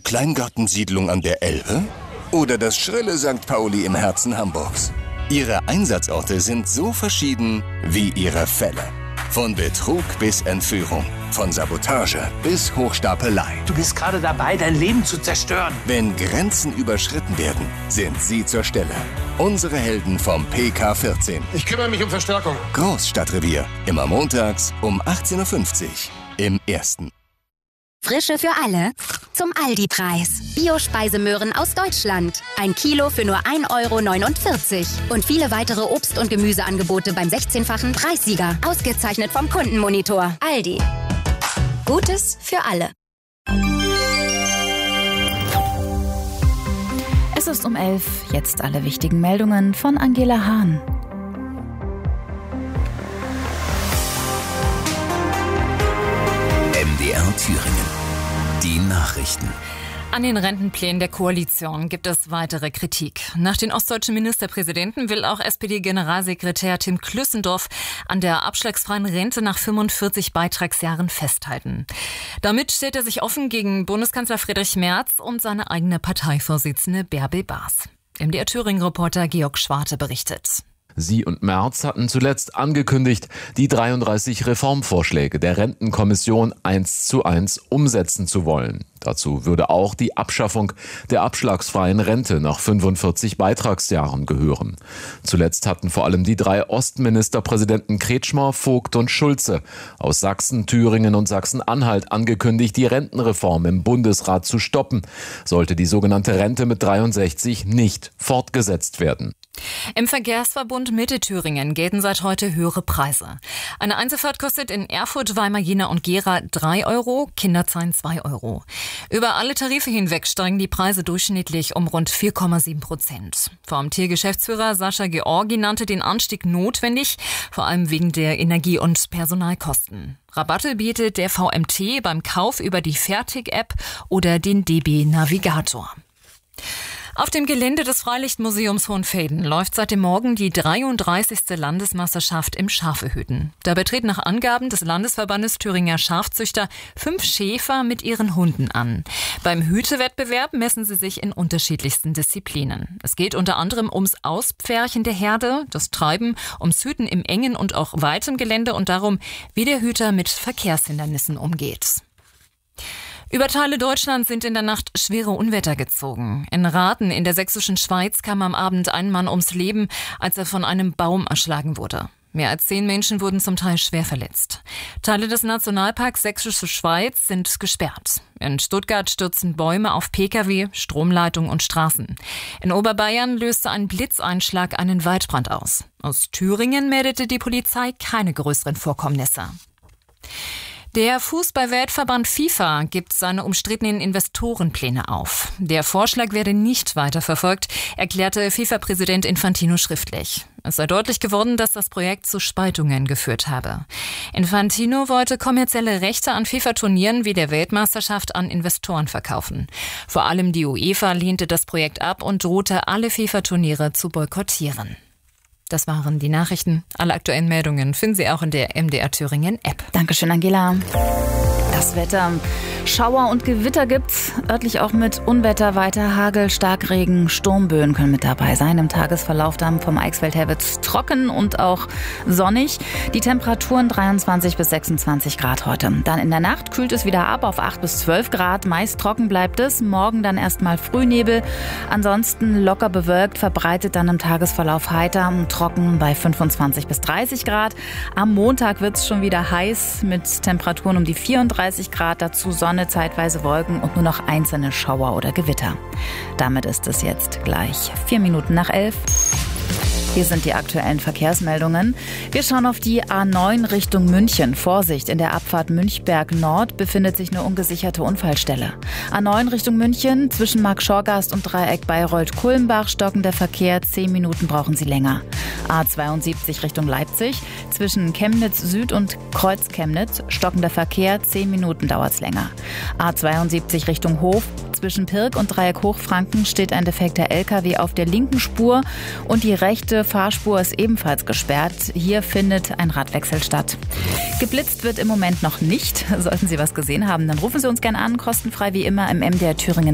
Kleingartensiedlung an der Elbe? Oder das schrille St. Pauli im Herzen Hamburgs? Ihre Einsatzorte sind so verschieden wie Ihre Fälle. Von Betrug bis Entführung, von Sabotage bis Hochstapelei. Du bist gerade dabei, dein Leben zu zerstören. Wenn Grenzen überschritten werden, sind Sie zur Stelle. Unsere Helden vom PK14. Ich kümmere mich um Verstärkung. Großstadtrevier. Immer montags um 18.50 Uhr im Ersten. Frische für alle zum Aldi-Preis. Bio-Speisemöhren aus Deutschland. 1 Kilo für nur 1,49 €. Und viele weitere Obst- und Gemüseangebote beim 16-fachen Preissieger. Ausgezeichnet vom Kundenmonitor. Aldi. Gutes für alle. Es ist um 11. Jetzt alle wichtigen Meldungen von Angela Hahn. MDR Thüringen. Die Nachrichten. An den Rentenplänen der Koalition gibt es weitere Kritik. Nach den ostdeutschen Ministerpräsidenten will auch SPD-Generalsekretär Tim Klüssendorf an der abschlagsfreien Rente nach 45 Beitragsjahren festhalten. Damit stellt er sich offen gegen Bundeskanzler Friedrich Merz und seine eigene Parteivorsitzende Bärbel Baas. MDR Thüringen-Reporter Georg Schwarte berichtet. Sie und Merz hatten zuletzt angekündigt, die 33 Reformvorschläge der Rentenkommission 1:1 umsetzen zu wollen. Dazu würde auch die Abschaffung der abschlagsfreien Rente nach 45 Beitragsjahren gehören. Zuletzt hatten vor allem die 3 Ostministerpräsidenten Kretschmer, Vogt und Schulze aus Sachsen, Thüringen und Sachsen-Anhalt angekündigt, die Rentenreform im Bundesrat zu stoppen, sollte die sogenannte Rente mit 63 nicht fortgesetzt werden. Im Verkehrsverbund Mittelthüringen gelten seit heute höhere Preise. Eine Einzelfahrt kostet in Erfurt, Weimar, Jena und Gera 3 €, Kinder zahlen 2 €. Über alle Tarife hinweg steigen die Preise durchschnittlich um rund 4,7%. VMT-Geschäftsführer Sascha Georgi nannte den Anstieg notwendig, vor allem wegen der Energie- und Personalkosten. Rabatte bietet der VMT beim Kauf über die Fertig-App oder den DB-Navigator. Auf dem Gelände des Freilichtmuseums Hohenfelden läuft seit dem Morgen die 33. Landesmeisterschaft im Schafehüten. Dabei treten nach Angaben des Landesverbandes Thüringer Schafzüchter 5 Schäfer mit ihren Hunden an. Beim Hütewettbewerb messen sie sich in unterschiedlichsten Disziplinen. Es geht unter anderem ums Auspferchen der Herde, das Treiben, ums Hüten im engen und auch weitem Gelände und darum, wie der Hüter mit Verkehrshindernissen umgeht. Über Teile Deutschlands sind in der Nacht schwere Unwetter gezogen. In Rathen in der sächsischen Schweiz kam am Abend ein Mann ums Leben, als er von einem Baum erschlagen wurde. Mehr als 10 Menschen wurden zum Teil schwer verletzt. Teile des Nationalparks Sächsische Schweiz sind gesperrt. In Stuttgart stürzen Bäume auf Pkw, Stromleitungen und Straßen. In Oberbayern löste ein Blitzeinschlag einen Waldbrand aus. Aus Thüringen meldete die Polizei keine größeren Vorkommnisse. Der Fußball-Weltverband FIFA gibt seine umstrittenen Investorenpläne auf. Der Vorschlag werde nicht weiterverfolgt, erklärte FIFA-Präsident Infantino schriftlich. Es sei deutlich geworden, dass das Projekt zu Spaltungen geführt habe. Infantino wollte kommerzielle Rechte an FIFA-Turnieren wie der Weltmeisterschaft an Investoren verkaufen. Vor allem die UEFA lehnte das Projekt ab und drohte, alle FIFA-Turniere zu boykottieren. Das waren die Nachrichten. Alle aktuellen Meldungen finden Sie auch in der MDR Thüringen App. Dankeschön, Angela. Das Wetter. Schauer und Gewitter gibt's. Örtlich auch mit Unwetter weiter. Hagel, Starkregen, Sturmböen können mit dabei sein. Im Tagesverlauf dann vom Eichsfeld her wird's trocken und auch sonnig. Die Temperaturen 23 bis 26 Grad heute. Dann in der Nacht kühlt es wieder ab auf 8 bis 12 Grad. Meist trocken bleibt es. Morgen dann erstmal Frühnebel. Ansonsten locker bewölkt, verbreitet dann im Tagesverlauf heiter und trocken bei 25 bis 30 Grad. Am Montag wird's schon wieder heiß mit Temperaturen um die 34 Grad, dazu Sonne, zeitweise Wolken und nur noch einzelne Schauer oder Gewitter. Damit ist es jetzt gleich 4 Minuten nach 11. Hier sind die aktuellen Verkehrsmeldungen. Wir schauen auf die A9 Richtung München. Vorsicht, in der Abfahrt Münchberg Nord befindet sich eine ungesicherte Unfallstelle. A9 Richtung München, zwischen Markt-Schorgast und Dreieck Bayreuth-Kulmbach stockender Verkehr. 10 Minuten brauchen Sie länger. A72 Richtung Leipzig, zwischen Chemnitz Süd und Kreuz Chemnitz stockender Verkehr. 10 Minuten dauert's länger. A72 Richtung Hof, zwischen Pirk und Dreieck Hochfranken steht ein defekter LKW auf der linken Spur und die rechte Fahrspur ist ebenfalls gesperrt. Hier findet ein Radwechsel statt. Geblitzt wird im Moment noch nicht. Sollten Sie was gesehen haben, dann rufen Sie uns gerne an, kostenfrei wie immer im MDR Thüringen